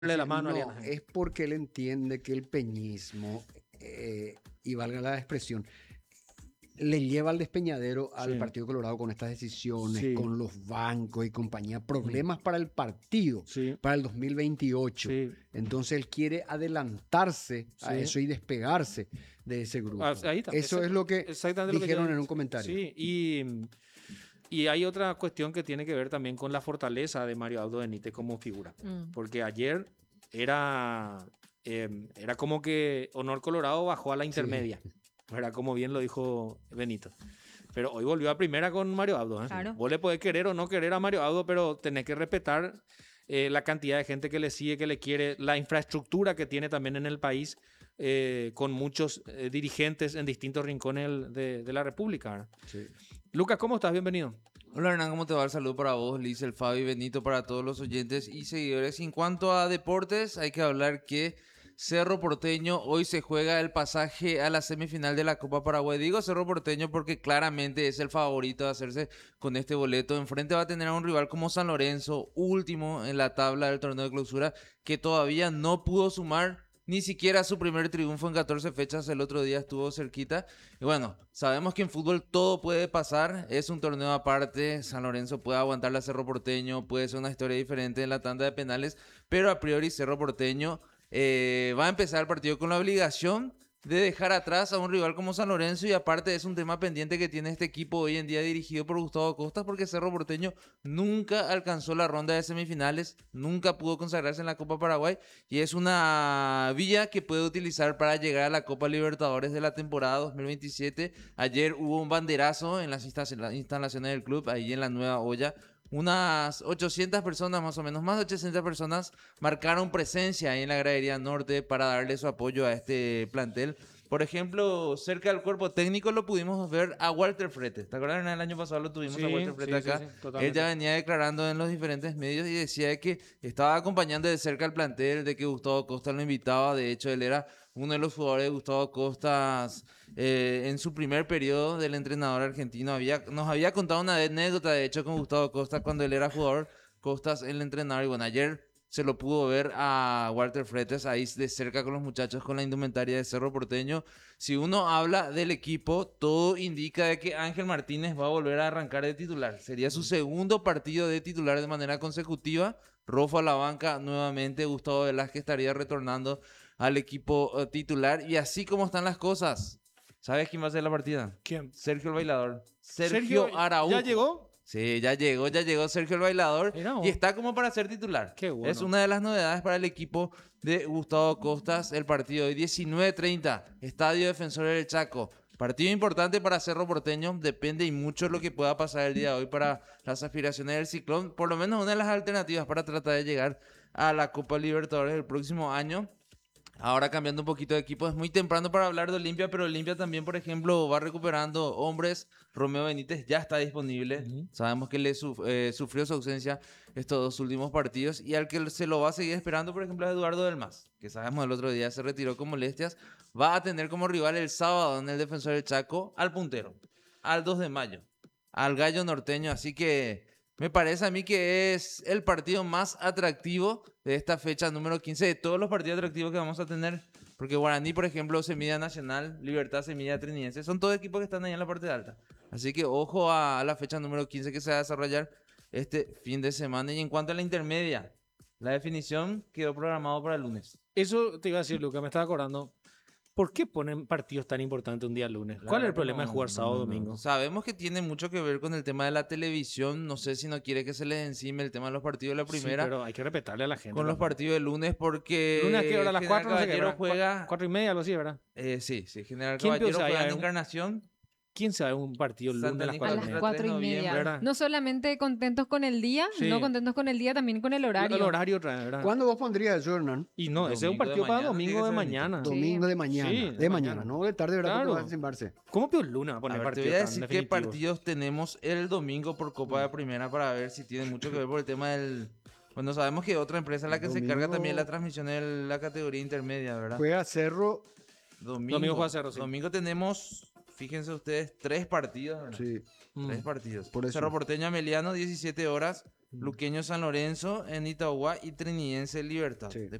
la mano a No, alguien. es porque él entiende que el peñismo, y valga la expresión, le lleva al despeñadero al Sí. Partido Colorado con estas decisiones, Sí. con los bancos y compañía, problemas para el partido, Sí. para el 2028. Sí. Entonces él quiere adelantarse a Sí. eso y despegarse de ese grupo. Ahí está. Eso es lo que Exactamente lo que dijeron yo- en un comentario. Sí, y hay otra cuestión que tiene que ver también con la fortaleza de Mario Abdo Benítez como figura. Porque ayer era como que Honor Colorado bajó a la intermedia. Era como bien lo dijo Benito. Pero hoy volvió a primera con Mario Abdo. Claro. Vos le podés querer o no querer a Mario Abdo, pero tenés que respetar la cantidad de gente que le sigue, que le quiere, la infraestructura que tiene también en el país, con muchos dirigentes en distintos rincones de la República, ¿verdad? Sí. Lucas, ¿cómo estás? Bienvenido. Hola Hernán, ¿cómo te va? El saludo para vos, Liz, el Fabi, Benito, para todos los oyentes y seguidores. En cuanto a deportes, hay que hablar que Cerro Porteño hoy se juega el pasaje a la semifinal de la Copa Paraguay. Digo Cerro Porteño porque claramente es el favorito de hacerse con este boleto. Enfrente va a tener a un rival como San Lorenzo, último en la tabla del torneo de clausura, que todavía no pudo sumar ni siquiera su primer triunfo en 14 fechas. El otro día estuvo cerquita. Y bueno, sabemos que en fútbol todo puede pasar. Es un torneo aparte. San Lorenzo puede aguantarle a Cerro Porteño. Puede ser una historia diferente en la tanda de penales. Pero a priori Cerro Porteño va a empezar el partido con la obligación de dejar atrás a un rival como San Lorenzo. Y aparte es un tema pendiente que tiene este equipo hoy en día dirigido por Gustavo Costa, porque Cerro Porteño nunca alcanzó la ronda de semifinales, nunca pudo consagrarse en la Copa Paraguay, y es una vía que puede utilizar para llegar a la Copa Libertadores de la temporada 2027. Ayer hubo un banderazo en las instalaciones del club, ahí en la Nueva Olla. Unas 800 personas, más o menos, más de 800 personas marcaron presencia ahí en la gradería norte para darle su apoyo a este plantel. Por ejemplo, cerca del cuerpo técnico lo pudimos ver a Walter Frete. ¿Te acuerdas? El año pasado lo tuvimos a Walter Frete acá. Sí, Él totalmente. ya venía declarando en los diferentes medios y decía que estaba acompañando de cerca al plantel, de que Gustavo Costa lo invitaba. De hecho, él era uno de los jugadores de Gustavo Costa en su primer periodo del entrenador argentino. Nos había contado una anécdota, de hecho, con Gustavo Costa cuando él era jugador, Costas el entrenador. Y bueno, ayer se lo pudo ver a Walter Fretes ahí de cerca con los muchachos con la indumentaria de Cerro Porteño. Si uno habla del equipo, todo indica de que Ángel Martínez va a volver a arrancar de titular. Sería su segundo partido de titular de manera consecutiva. Rofo a la banca nuevamente. Gustavo Velázquez estaría retornando al equipo titular. Y así como están las cosas, ¿sabes quién va a ser la partida? ¿Quién? Sergio el Bailador. Sergio Araújo. ¿Ya llegó? Sí, ya llegó Sergio el Bailador. Mira vos. Y está como para ser titular. Qué bueno. Es una de las novedades para el equipo de Gustavo Costas. El partido de 19:30, Estadio Defensores del Chaco. Partido importante para Cerro Porteño. Depende y mucho lo que pueda pasar el día de hoy para las aspiraciones del Ciclón. Por lo menos una de las alternativas para tratar de llegar a la Copa Libertadores el próximo año. Ahora cambiando un poquito de equipo, es muy temprano para hablar de Olimpia, pero Olimpia también, por ejemplo, va recuperando hombres. Romeo Benítez ya está disponible. Sabemos que le sufrió su ausencia estos dos últimos partidos. Y al que se lo va a seguir esperando, por ejemplo, es Eduardo Delmas, que sabemos el otro día se retiró con molestias. Va a tener como rival el sábado en el Defensor del Chaco al puntero, al 2 de mayo, al Gallo Norteño. Así que me parece a mí que es el partido más atractivo de esta fecha número 15, de todos los partidos atractivos que vamos a tener. Porque Guaraní, por ejemplo, Semilla Nacional, Libertad, Semilla Trinidense, son todos equipos que están ahí en la parte alta. Así que ojo a la fecha número 15 que se va a desarrollar este fin de semana. Y en cuanto a la intermedia, la definición quedó programado para el lunes. Eso te iba a decir, Lucas, me estaba acordando. ¿Por qué ponen partidos tan importantes un día lunes? ¿Cuál es el problema de jugar sábado o domingo? Sabemos que tiene mucho que ver con el tema de la televisión. No sé si no quiere que se les encime el tema de los partidos de la primera. Sí, pero hay que respetarle a la gente. Con los partidos de lunes porque ¿Lunes a qué hora? ¿A las 4? No sé qué, Caballero ¿verdad? juega 4:30, algo así, ¿verdad? sí, General ¿Quién Caballero piensa juega ahí? en Encarnación. ¿Quién sabe un partido el lunes a las Santa A 4:30? las Nicolás, 4:30. ¿verdad? No solamente contentos con el día, Sí. no contentos con el día, también con el horario. El horario otra vez, ¿verdad? ¿Cuándo vos pondrías eso, Hernán? Y no, ese es un Domingo de partido para mañana, domingo tiene que de ser mañana. Sí. Domingo de mañana. Sí, de de mañana, mañana. no de tarde, ¿verdad? Claro. Porque vas a desembarse. ¿Cómo que el lunes va a A poner ver, te partido voy a tan decir qué definitivo? partidos tenemos el domingo por Copa de Primera para ver si tiene mucho que ver por el tema del... Bueno, sabemos que otra empresa es la que se encarga Domingo- también de la transmisión de la categoría intermedia, ¿verdad? Juega Cerro, Domingo juega Cerro, sí. Domingo tenemos, fíjense ustedes, 3 partidos, ¿verdad? sí. 3 partidos. Por eso. Cerro Porteño Ameliano, 17 horas. Luqueño San Lorenzo en Itauguá y Trinidense Libertad. Sí.